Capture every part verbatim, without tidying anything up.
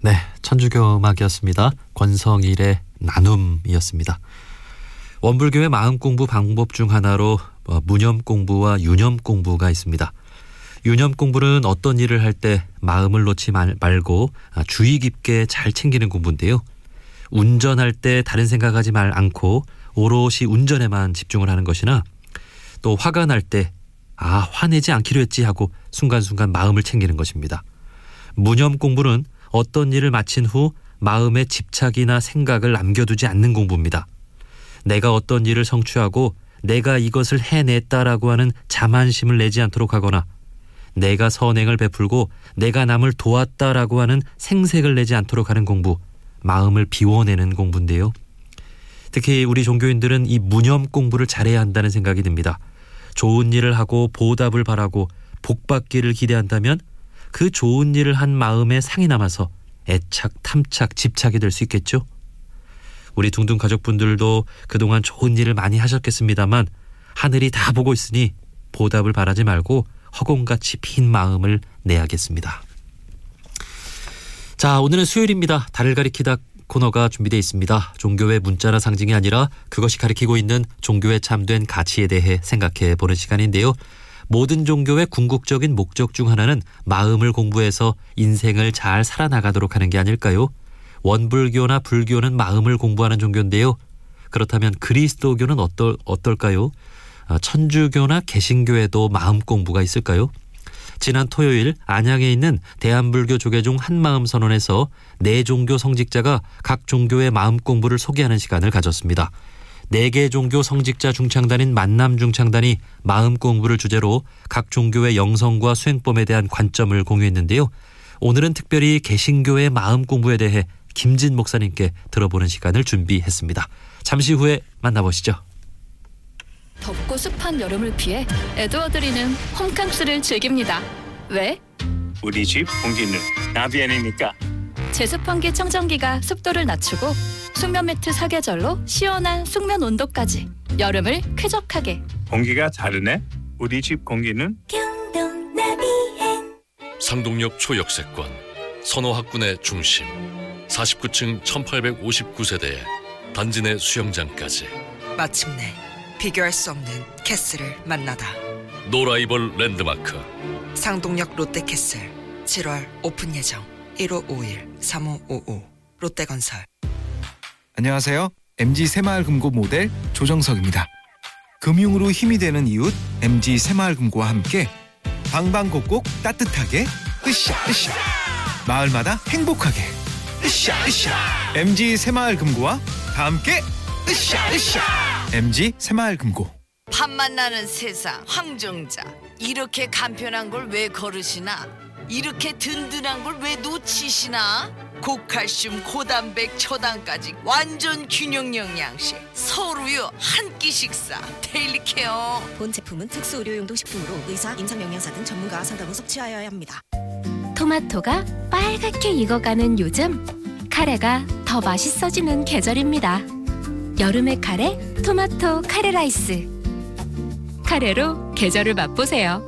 네, 천주교 음악이었습니다. 권성일의 나눔이었습니다. 원불교의 마음 공부 방법 중 하나로 무념 공부와 유념 공부가 있습니다. 유념 공부는 어떤 일을 할 때 마음을 놓지 말고 주의 깊게 잘 챙기는 공부인데요. 운전할 때 다른 생각하지 말 않고 오롯이 운전에만 집중을 하는 것이나, 또 화가 날 때 아, 화내지 않기로 했지 하고 순간순간 마음을 챙기는 것입니다. 무념 공부는 어떤 일을 마친 후 마음에 집착이나 생각을 남겨두지 않는 공부입니다. 내가 어떤 일을 성취하고 내가 이것을 해냈다라고 하는 자만심을 내지 않도록 하거나, 내가 선행을 베풀고 내가 남을 도왔다라고 하는 생색을 내지 않도록 하는 공부, 마음을 비워내는 공부인데요. 특히 우리 종교인들은 이 무념 공부를 잘해야 한다는 생각이 듭니다. 좋은 일을 하고 보답을 바라고 복받기를 기대한다면 그 좋은 일을 한 마음에 상이 남아서 애착, 탐착, 집착이 될 수 있겠죠. 우리 둥둥 가족분들도 그동안 좋은 일을 많이 하셨겠습니다만 하늘이 다 보고 있으니 보답을 바라지 말고 허공같이 빈 마음을 내야겠습니다. 자, 오늘은 수요일입니다. 달을 가리키다 코너가 준비되어 있습니다. 종교의 문자나 상징이 아니라 그것이 가리키고 있는 종교의 참된 가치에 대해 생각해 보는 시간인데요. 모든 종교의 궁극적인 목적 중 하나는 마음을 공부해서 인생을 잘 살아나가도록 하는 게 아닐까요? 원불교나 불교는 마음을 공부하는 종교인데요. 그렇다면 그리스도교는 어떨, 어떨까요? 천주교나 개신교에도 마음 공부가 있을까요? 지난 토요일 안양에 있는 대한불교 조계종 한마음선언에서 네 종교 성직자가 각 종교의 마음 공부를 소개하는 시간을 가졌습니다. 네 개 종교 성직자 중창단인 만남중창단이 마음 공부를 주제로 각 종교의 영성과 수행법에 대한 관점을 공유했는데요. 오늘은 특별히 개신교의 마음 공부에 대해 김진 목사님께 들어보는 시간을 준비했습니다. 잠시 후에 만나보시죠. 덥고 습한 여름을 피해 에드워드리는 홈캉스를 즐깁니다. 왜? 우리 집 공기는 나비안이니까. 제습환기 청정기가 습도를 낮추고 숙면 매트 사계절로 시원한 숙면 온도까지 여름을 쾌적하게. 공기가 다르네. 우리 집 공기는 경동 나비엔. 상동역 초역세권 선호학군의 중심 사십구 층 천팔백오십구 세대에 단지 내 수영장까지. 마침내 비교할 수 없는 캐슬을 만나다. 노라이벌 랜드마크 상동역 롯데캐슬 칠월 오픈 예정. 일오오일 삼오오오 롯데건설. 안녕하세요. 엠지 새마을금고 모델 조정석입니다. 금융으로 힘이 되는 이웃 엠지 새마을금고와 함께 방방곡곡 따뜻하게 으쌰 으쌰, 마을마다 행복하게 으쌰 으쌰. 엠지 새마을금고와 다 함께 으쌰 으쌰. 엠지 새마을금고. 밥 만나는 세상 황정자, 이렇게 간편한 걸 왜 거르시나? 이렇게 든든한 걸 왜 놓치시나? 고칼슘, 고단백, 초당까지 완전 균형 영양식 서울우유 한 끼 식사 데일리 케어. 본 제품은 특수 의료용도 식품으로 의사, 임상영양사 등 전문가 상담 후 섭취하여야 합니다. 토마토가 빨갛게 익어가는 요즘, 카레가 더 맛있어지는 계절입니다. 여름의 카레, 토마토 카레 라이스. 카레로 계절을 맛보세요.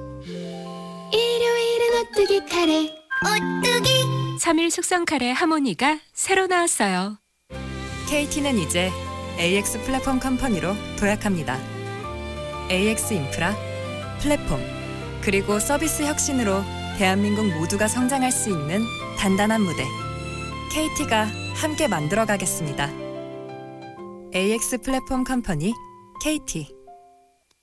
일요일은 오뚜기 카레. 오뚜기. 삼 일 숙성 카레 하모니가 새로 나왔어요. 케이티는 이제 에이엑스 플랫폼 컴퍼니로 도약합니다. 에이엑스 인프라, 플랫폼, 그리고 서비스 혁신으로 대한민국 모두가 성장할 수 있는 단단한 무대. 케이티가 함께 만들어가겠습니다. 에이엑스 플랫폼 컴퍼니 케이티.